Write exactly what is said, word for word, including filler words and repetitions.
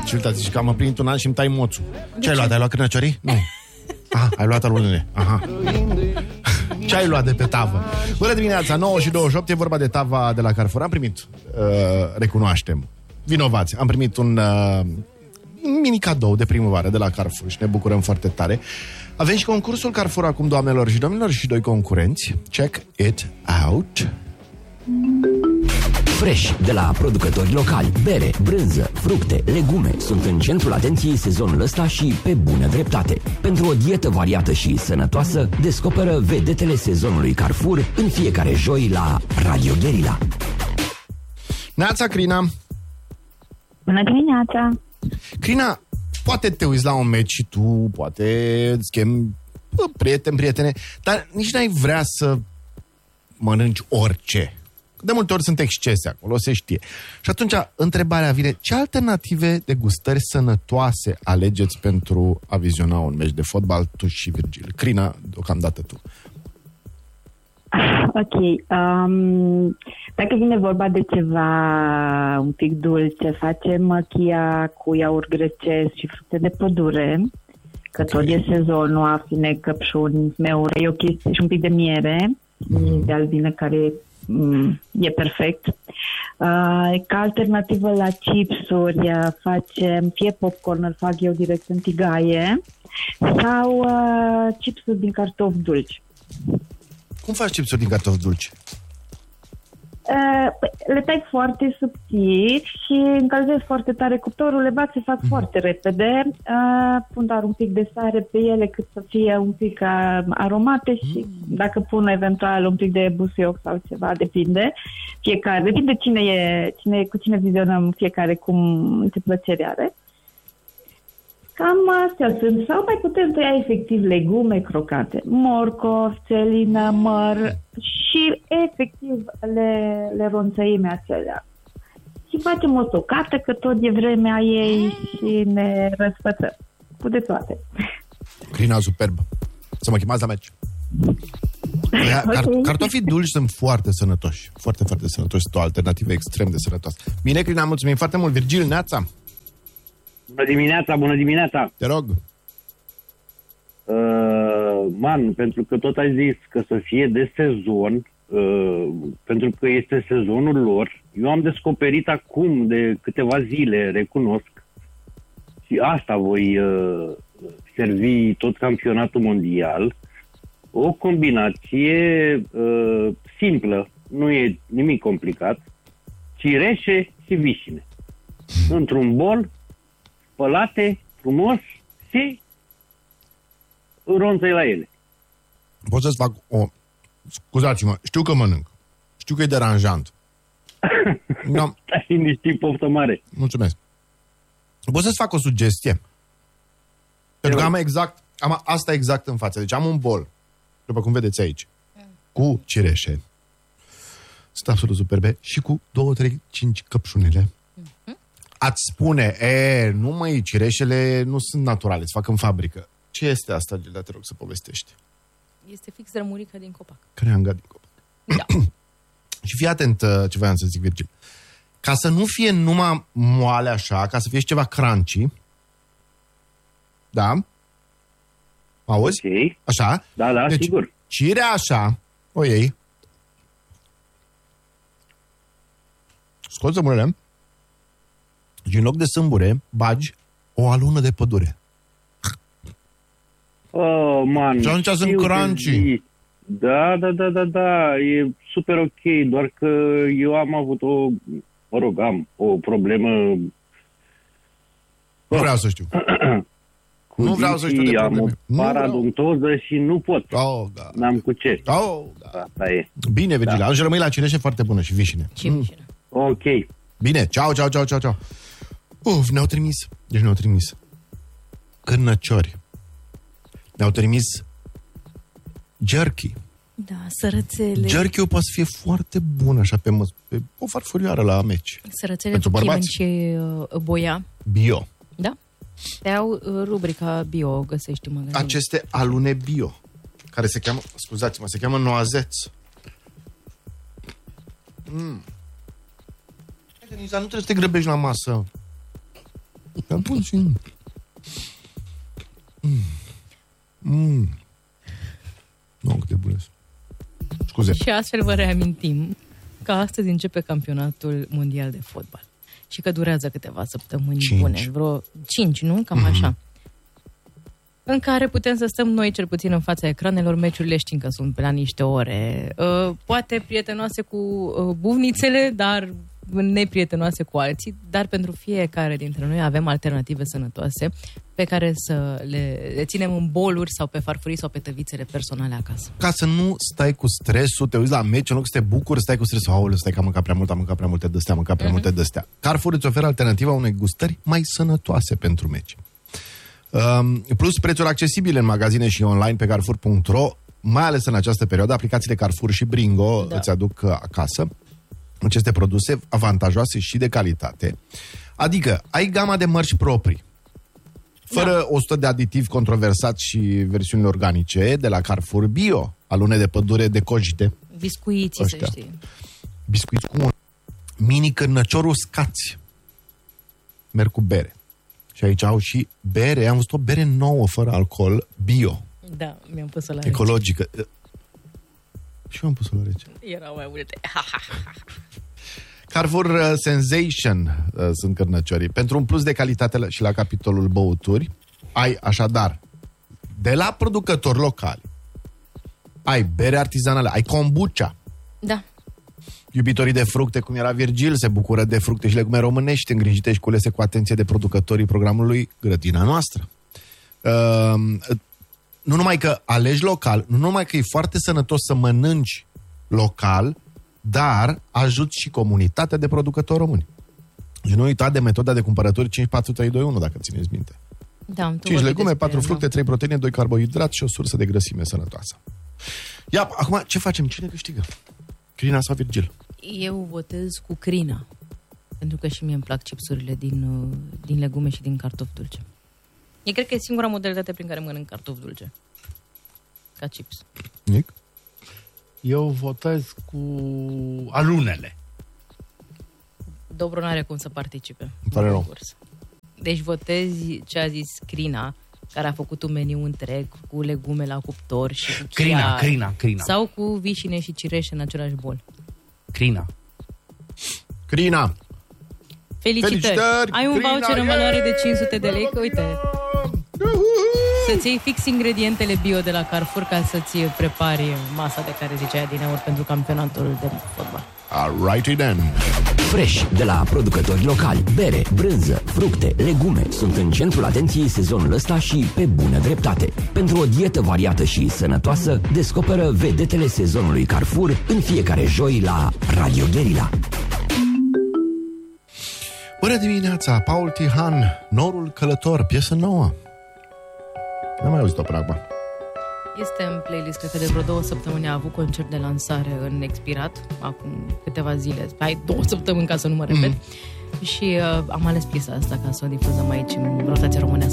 facilitate. Zici că am primit un an și îmi tai moțul. Ce ai luat? Ai luat crânăciorii? Nu. Aha, ai luat alunele. Aha. Ce ai luat de pe tavă? Bună dimineața, nouă și douăzeci și opt, e vorba de tava de la Carrefour. Am primit, uh, recunoaștem, vinovați. Am primit un uh, mini cadou de primăvară de la Carrefour și ne bucurăm foarte tare. Avem și concursul Carrefour acum, doamnelor și domnilor, și doi concurenți. Check it out. Fresh, de la producători locali, bere, brânză, fructe, legume sunt în centrul atenției sezonul ăsta și pe bună dreptate. Pentru o dietă variată și sănătoasă, descoperă vedetele sezonului Carrefour în fiecare joi la Radio Guerilla. Neața, Crina! Bună dimineața! Crina, poate te uiți la un meci și tu, poate îți chemi prieteni, prietene, dar nici n-ai vrea să mănânci orice. De multe ori sunt excese acolo, se știe. Și atunci, întrebarea vine, ce alternative de gustări sănătoase alegeți pentru a viziona un meci de fotbal, tu și Virgil? Crina, deocamdată tu. Ok. Um, dacă vine vorba de ceva un pic dulce, facem chia cu iaurt grecesc și fructe de pădure, că okay. Tot e sezonul, afine, căpșuni, smeure, e o chestie și un pic de miere, mm. de albine care mm, e perfect. Uh, ca alternativă la chipsuri uh, facem fie popcorn, îl fac eu direct în tigaie, sau uh, chipsuri din cartofi dulci. Cum faci chipsuri din cartofi dulci? Uh, le tai foarte subțiri și încălzesc foarte tare cuptorul, le bat, se fac mm. foarte repede. Uh, pun doar un pic de sare pe ele cât să fie un pic uh, aromate și mm. dacă pun eventual un pic de busuioc sau ceva, depinde. Fiecare, depinde cine e, cine e, cu cine vizionăm fiecare, cum, ce plăcere are. Cam astea sunt. Sau mai putem tăia efectiv legume crocate, morcov, țelină, măr și efectiv le, le ronțăim acelea. Și facem o tocată, că tot e vremea ei și ne răsfățăm. Cu de toate. Crina, superb. Să mă chemați la meci. Car- okay. Cartofii dulci sunt foarte sănătoși. Foarte, foarte sănătoși. Sunt o alternativă extrem de sănătoasă. Bine, Crina, mulțumim foarte mult. Virgil, neața. Bună dimineața, bună dimineața! Te rog! Uh, man, pentru că tot ai zis că să fie de sezon, uh, pentru că este sezonul lor, eu am descoperit acum de câteva zile, recunosc, și asta voi uh, servi tot campionatul mondial, o combinație uh, simplă, nu e nimic complicat, cireșe și vișine. Într-un bol, spălate, frumos și ronțăi la ele. Pot să-ți fac o... Scuzați-mă, știu că mănânc. Știu că e deranjant. No. Stai liniștit, poftă mare. Mulțumesc. Pot să-ți fac o sugestie? Pentru că am exact, am asta exact în față. Deci am un bol, după cum vedeți aici, cu cireșe. Sunt absolut superbe. Și cu două, trei, cinci căpșunele. Ați spune, e, nu măi, cireșele nu sunt naturale, se fac în fabrică. Ce este asta, Gilda, te rog să povestești? Este fix rămurică din copac. Creanga din copac. Da. Și fii atent ce voiam să zic, Virgil. Ca să nu fie numai moale așa, ca să fie și ceva crunchy. Da? Auzi? Ok. Așa? Da, da, deci, sigur. cirea așa, o iei. Scoți sâmburele. Și în loc de sâmbure, bagi o alună de pădure. Oh, man. Și atunci sunt crunchy. Da, da, da, da, da. E super ok, doar că eu am avut o, mă rog, am o problemă. Nu vreau să știu. Nu vreau să știu de probleme. Am o paradontoză și nu pot. Oh, da. N-am cu ce. Oh, da. Asta e. Bine, Virgil, da. atunci rămâi la cireșe foarte bună și vișine. Și vișine. Mm. Ok. Bine, ceau, ceau, ceau, ceau, ceau. Uf, ne-au trimis. Deci ne-au trimis cârnăciori. Ne-au trimis jerky. Da, sărățele. Jerky-ul poate să fie foarte bun, așa, pe, măs- pe o farfurioară la meci. Sărățele cu chimen și uh, boia. Bio. Da. Te au uh, rubrica bio, găsești în magazin. Aceste alune bio, care se cheamă, scuzați-mă, se cheamă noisettes. Mm. Denisa, nu trebuie să te grăbești la masă. Am pus și... Mm. Mm. Nu, câte bune. Scuze. Și astfel vă reamintim că astăzi începe campionatul mondial de fotbal. Și că durează câteva săptămâni Cinci. bune, vreo cinci, nu? Cam mm-hmm. așa. În care putem să stăm noi, cel puțin în fața ecranelor, meciurile știm că sunt pe la niște ore. Uh, poate prietenoase cu uh, buvnițele, dar neprietenoase cu alții, dar pentru fiecare dintre noi avem alternative sănătoase pe care să le, le ținem în boluri sau pe farfurii sau pe tăvițele personale acasă. Ca să nu stai cu stresul, te uiți la meci, în loc să te bucuri, stai cu stresul, aoleu, stai că am mâncat prea mult, am mâncat prea multe de-astea, am mâncat prea uh-huh. multe de-astea. Carrefour îți oferă alternativa unei gustări mai sănătoase pentru meci. Um, plus prețuri accesibile în magazine și online pe carrefour punct ro, mai ales în această perioadă, aplicațiile Carrefour și Bringo da. îți aduc acasă aceste produse avantajoase și de calitate. Adică, ai gama de mărci proprii, fără da. o sută de aditivi controversați și versiunile organice, de la Carrefour Bio, alune de pădure de cojite. Biscuiții, ăștia. Să știi. Biscuiți cu un mini cârnăcior uscați. Merg cu bere. Și aici au și bere, am văzut o bere nouă, fără alcool, bio. Da, mi-am pus-o la ecologică. Rece. Și eu am pus-o la rece. Erau mai multe. Carrefour uh, Sensation uh, sunt cârnăciorii. Pentru un plus de calitate și la capitolul băuturi, ai așadar, de la producători locali, ai bere artizanale, ai kombucha. Da. Iubitorii de fructe, cum era Virgil, se bucură de fructe și legume românești, îngrijite și culese cu atenție de producătorii programului Grădina Noastră. Uh, nu numai că alegi local, nu numai că e foarte sănătos să mănânci local, dar ajuți și comunitatea de producători români. Și nu uita de metoda de cumpărături cinci patru trei doi unu, dacă țineți minte. Da, cinci legume, patru fructe, trei proteine, doi carbohidrați și o sursă de grăsime sănătoasă. Ia, acum ce facem? Cine câștigă? Crina sau Virgil? Eu votez cu Crina. Pentru că și mie îmi plac chipsurile din, din legume și din cartofi dulce. Eu cred că e singura modalitate prin care mănânc cartofi dulce. Ca chips. Nic? Eu votez cu alunele. Dobro n-are cum să participe. Îmi pare rău. Deci votezi ce a zis Crina, care a făcut un meniu întreg cu legume la cuptor și cu Crina, chiar, Crina, Crina. sau cu vișine și cireșe în același bol. Crina. Crina. Felicitări! Felicitări! Ai un Crina, voucher în yeah! valoare de cinci sute de lei, că uite, să-ți iei fix ingredientele bio de la Carrefour ca să-ți prepari masa de care zicea din aur pentru campionatul de fotbal. Alrighty then. Fresh, de la producători locali, bere, brânză, fructe, legume sunt în centrul atenției sezonul ăsta și pe bună dreptate. Pentru o dietă variată și sănătoasă, descoperă vedetele sezonului Carrefour în fiecare joi la Radio Guerilla. Bună dimineața, Paul Tihan, Norul Călător, piesă nouă. N-am mai auzit-o până acum. Este în playlist, cred că de vreo două săptămâni a avut concert de lansare în Expirat, acum câteva zile, hai două săptămâni ca să nu mă repet, mm. și uh, am ales piesa asta ca să o difuzăm aici în rotația românească.